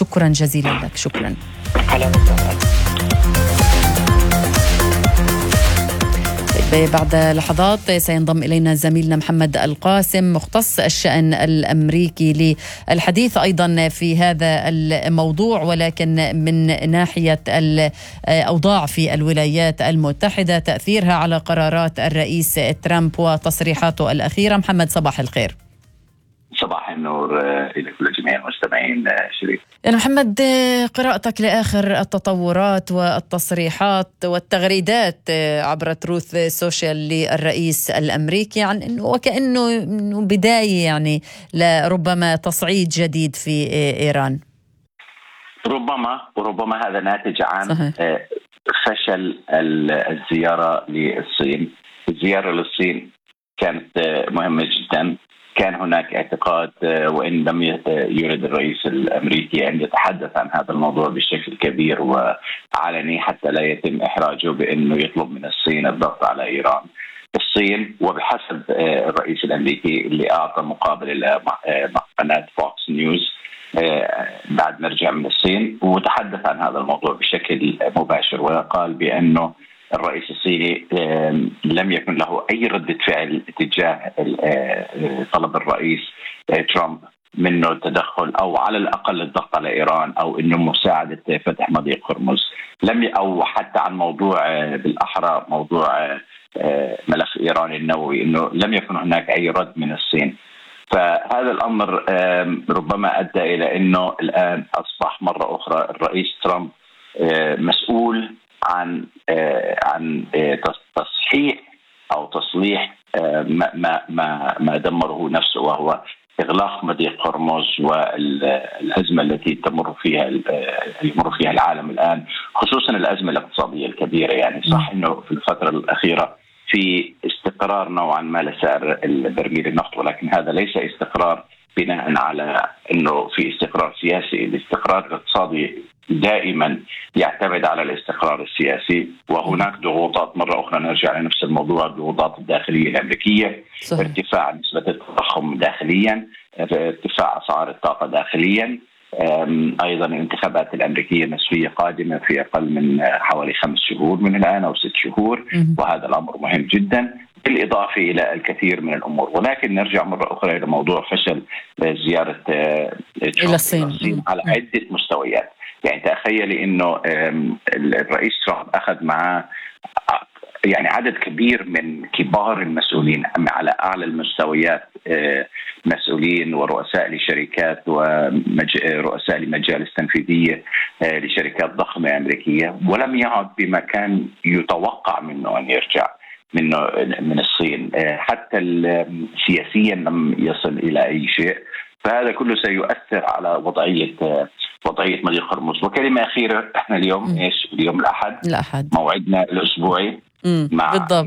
شكرا جزيلا لك. شكرا. بعد لحظات سينضم إلينا زميلنا محمد القاسم مختص الشأن الأمريكي للحديث أيضا في هذا الموضوع، ولكن من ناحية الأوضاع في الولايات المتحدة، تأثيرها على قرارات الرئيس ترامب وتصريحاته الأخيرة. محمد صباح الخير. صباح النور إلى كل جميع المستمعين. شريف، يعني محمد، قراءتك لآخر التطورات والتصريحات والتغريدات عبر تروث سوشيال للرئيس الأمريكي عن أنه وكأنه بداية يعني لربما تصعيد جديد في إيران. ربما هذا ناتج عن فشل الزيارة للصين. الزيارة للصين كانت مهمة جدا. كان هناك اعتقاد، وإن لم يرد الرئيس الأمريكي أن يتحدث عن هذا الموضوع بشكل كبير وعلني حتى لا يتم إحراجه، بأنه يطلب من الصين الضغط على إيران. الصين وبحسب الرئيس الأمريكي اللي أعطى مقابل مع قناة فوكس نيوز بعد ما رجع من الصين، وتحدث عن هذا الموضوع بشكل مباشر، وقال بأنه الرئيس الصيني لم يكن له أي ردة فعل تجاه طلب الرئيس ترامب منه التدخل أو على الأقل الضغط على إيران أو إنه مساعدة فتح مضيق هرمز، أو حتى عن موضوع بالأحرى موضوع ملف إيران النووي، إنه لم يكن هناك أي رد من الصين. فهذا الأمر ربما أدى إلى إنه الآن أصبح مرة أخرى الرئيس ترامب مسؤول عن تصحيح أو تصليح ما دمره نفسه، وهو إغلاق مضيق هرمز والأزمة التي يمر فيها العالم الآن، خصوصا الأزمة الاقتصادية الكبيرة. يعني صح إنه في الفترة الأخيرة في استقرار نوعا ما لسعر برميل النفط، ولكن هذا ليس استقرار بناء على أنه في استقرار سياسي. الاستقرار الاقتصادي دائما يعتمد على الاستقرار السياسي، وهناك ضغوطات. مرة أخرى نرجع لنفس الموضوع، الضغوطات الداخلية الأمريكية، ارتفاع نسبة التضخم داخليا، ارتفاع أسعار الطاقة داخليا، أيضا الانتخابات الأمريكية النسوية قادمة في أقل من حوالي 5 شهور من الآن أو 6 شهور، وهذا الأمر مهم جدا، بالإضافة إلى الكثير من الأمور. ولكن نرجع مرة أخرى إلى موضوع فشل زيارة إلى الصين على عدة مستويات. يعني تخيلي إنه الرئيس ترامب أخذ معه يعني عدد كبير من كبار المسؤولين على أعلى المستويات، مسؤولين ورؤساء لشركات ورؤساء لمجالس تنفيذية لشركات ضخمة أمريكية، ولم يعد بما كان يتوقع منه أن يرجع من الصين. حتى سياسيا لم يصل إلى أي شيء. فهذا كله سيؤثر على وضعية مضيق هرمز. وكلمة أخيرة، احنا اليوم اليوم الأحد موعدنا الأسبوعي مع بالضبط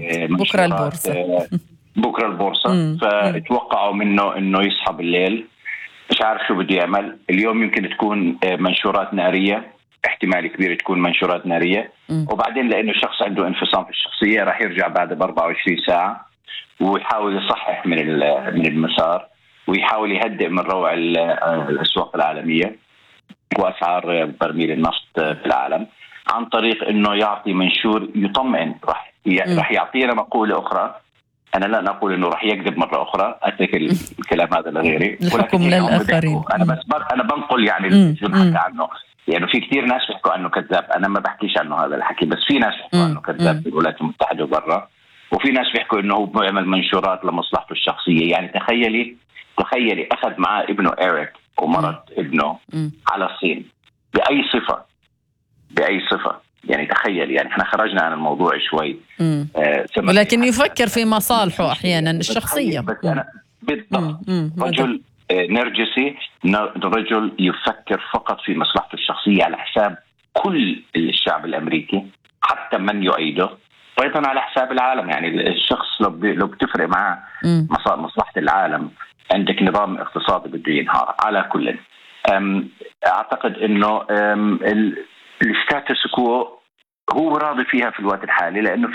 بكرة البورصة. فاتوقعوا منه انه يصحى بالليل مش عارف شو بده يعمل. اليوم يمكن تكون منشورات نارية، احتمال كبير تكون منشورات نارية، وبعدين لأنه الشخص عنده انفصام في الشخصية راح يرجع بعد 24 ساعة ويحاول يصحح من المسار، ويحاول يهدئ من روع الأسواق العالمية وأسعار برميل النفط في العالم عن طريق إنه يعطي منشور يطمئن. راح يعطينا مقولة أخرى. أنا لا نقول إنه راح يكذب مرة أخرى، أترك الكلام هذا لغيري، ولكن للآخرين. أنا بنقل يعني الحكي عنه. يعني في كتير ناس بيحكوا عنه كذاب، أنا ما بحكيش عنه هذا الحكي، بس في ناس بيحكوا عنه كذاب في الولايات المتحدة وبرا، وفي ناس بيحكوا إنه هو بيعمل منشورات لمصلحته الشخصية. يعني تخيلي أخذ معاه ابنه إيريك ومرت ابنه على الصين بأي صفة. يعني تخيل، يعني احنا خرجنا عن الموضوع شوي، ولكن يفكر في مصالحه أحيانا الشخصية. بس أنا بالضبط رجل نرجسي، رجل يفكر فقط في مصلحته الشخصية على حساب كل الشعب الأمريكي حتى من يؤيده، وأيضا على حساب العالم. يعني الشخص لو بتفرق معه مصلحة العالم، عندك نظام اقتصادي بده ينهار على كل. أعتقد إنه الستاتس كوو هو راضي فيها في الوقت الحالي، لأنه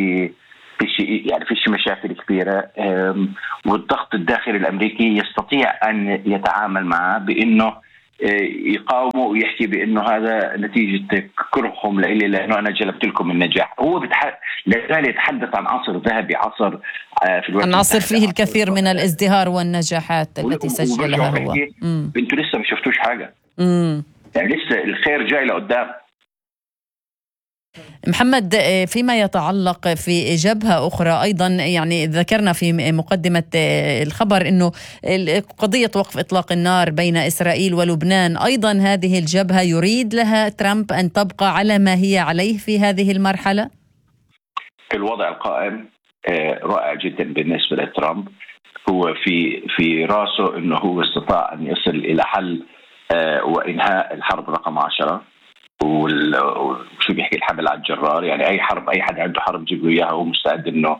فيش مشاكل كبيرة، والضغط الداخلي الأمريكي يستطيع أن يتعامل معه بأنه يقاوموا ويحكي بأنه هذا نتيجة كرههم لإلي لأنه أنا جلبت لكم النجاح. هو لازال يتحدث عن عصر ذهبي، عصر في الوقت عن عصر فيه الكثير من الازدهار والنجاحات التي سجلها هو. انتوا لسه ما شفتوش حاجة، يعني لسه الخير جاي لقدام. محمد، فيما يتعلق في جبهة أخرى أيضا، يعني ذكرنا في مقدمة الخبر أنه قضية وقف إطلاق النار بين إسرائيل ولبنان، أيضا هذه الجبهة يريد لها ترامب أن تبقى على ما هي عليه في هذه المرحلة. الوضع القائم رائع جدا بالنسبة لترامب. هو في راسه أنه هو استطاع أن يصل إلى حل وإنهاء الحرب رقم 10. وشو بيحكي الحمل على الجرار، يعني أي حرب، أي حد عنده حرب جيب له إياها هو مستعد إنه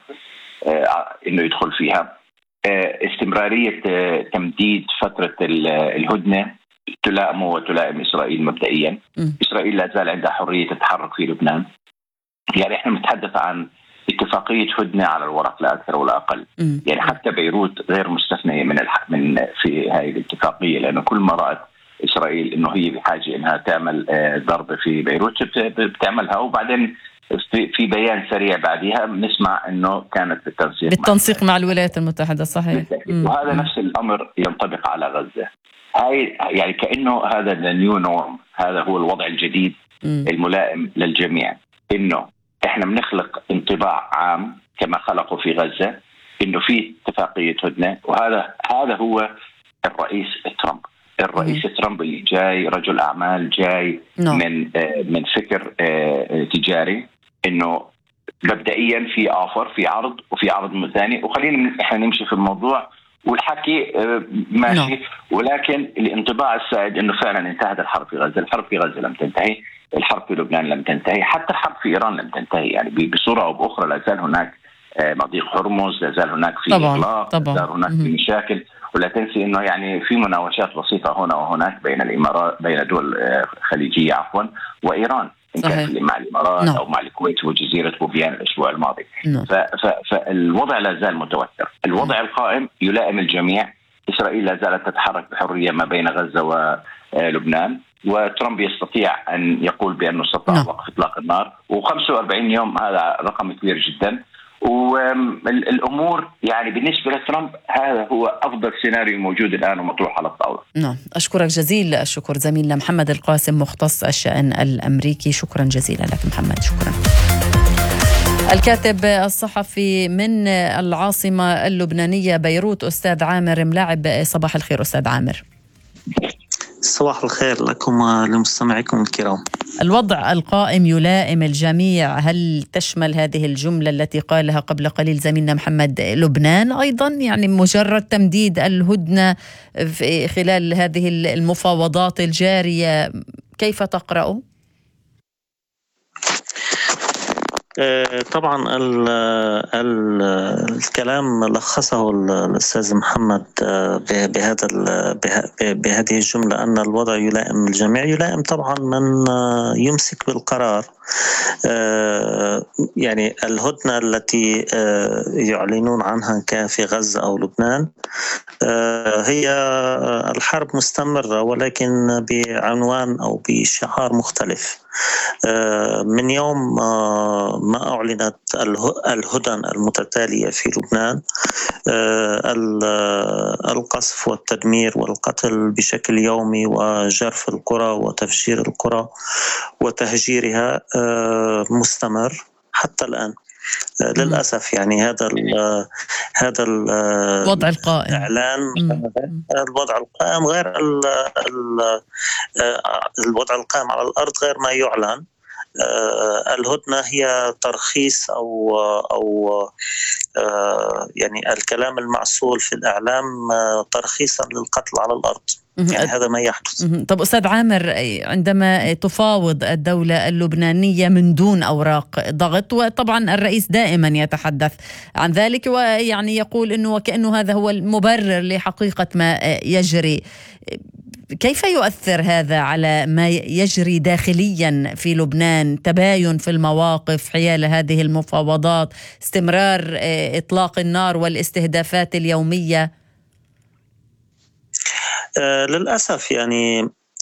يدخل فيها. استمرارية تمديد فترة الهدنة تلائمه وتلائم إسرائيل مبدئيا. إسرائيل لا زال عندها حرية تتحرك في لبنان، يعني إحنا نتحدث عن اتفاقية هدنة على الورق لا أكثر ولا أقل. يعني حتى بيروت غير مستثنية من في هذه الاتفاقية، لأنه كل ما رأت إسرائيل إنه هي بحاجة إنها تعمل ضربة في بيروت بتعملها، وبعدين في بيان سريع بعدها بنسمع إنه كانت بالتنسيق مع الولايات المتحدة. صحيح. وهذا نفس الأمر ينطبق على غزة. هاي يعني كأنه هذا النيو نورم، هذا هو الوضع الجديد الملائم للجميع، إنه إحنا بنخلق انطباع عام كما خلقوا في غزة إنه في اتفاقية هدنة. وهذا هو الرئيس ترامب. الرئيس ترامب اللي جاي رجل أعمال، جاي من فكر تجاري، إنه مبدئيا في آفر، في عرض، وفي عرض ثاني، وخلينا إحنا نمشي في الموضوع والحكي ماشي. ولكن الانطباع السائد إنه فعلا انتهت الحرب في غزة. الحرب في غزة لم تنتهي، الحرب في لبنان لم تنتهي، حتى الحرب في إيران لم تنتهي. يعني بصورة أو بأخرى لا زال هناك مضيق هرمز، لا زال هناك في إغلاق، لا زال هناك في مشاكل. ولا تنسي انه يعني في مناوشات بسيطه هنا وهناك بين الامارات، بين دول خليجيه وايران، ان كان مع الامارات او مع الكويت وجزيره بوبيان الاسبوع الماضي. فالوضع لا زال متوتر. الوضع القائم يلائم الجميع. اسرائيل لا زالت تتحرك بحريه ما بين غزه ولبنان، وترامب يستطيع ان يقول بانه استطاع وقف اطلاق النار، و45 يوم هذا رقم كبير جدا. والأمور يعني بالنسبة لترامب هذا هو أفضل سيناريو موجود الآن ومطروح على الطاولة. نعم، أشكرك جزيل الشكر زميلنا محمد القاسم مختص الشأن الأمريكي. شكرا جزيلا لك محمد. شكرا. الكاتب الصحفي من العاصمة اللبنانية بيروت أستاذ عامر ملاعب، صباح الخير أستاذ عامر. صباح الخير لكم ولمستمعيكم الكرام. الوضع القائم يلائم الجميع، هل تشمل هذه الجملة التي قالها قبل قليل زميلنا محمد لبنان أيضا؟ يعني مجرد تمديد الهدنة في خلال هذه المفاوضات الجارية، كيف تقرأ؟ طبعا الكلام لخصه الأستاذ محمد بهذه الجملة، أن الوضع يلائم الجميع. يلائم طبعا من يمسك بالقرار. يعني الهدنة التي يعلنون عنها في غزة أو لبنان هي الحرب مستمرة، ولكن بعنوان أو بشعار مختلف. من يوم ما أعلنت الهدن المتتالية في لبنان، القصف والتدمير والقتل بشكل يومي، وجرف القرى وتفجير القرى وتهجيرها مستمر حتى الآن للأسف. يعني هذا الوضع القائم، إعلان الوضع القائم غير الوضع القائم على الأرض غير ما يعلن. الهدنة هي ترخيص أو يعني الكلام المعسول في الإعلام ترخيصا للقتل على الأرض. يعني هذا ما يحدث. طب أستاذ عامر، عندما تفاوض الدولة اللبنانية من دون أوراق ضغط، وطبعا الرئيس دائما يتحدث عن ذلك ويعني يقول إنه وكأنه هذا هو المبرر لحقيقة ما يجري، كيف يؤثر هذا على ما يجري داخليا في لبنان؟ تباين في المواقف حيال هذه المفاوضات، استمرار إطلاق النار والاستهدافات اليومية. للأسف يعني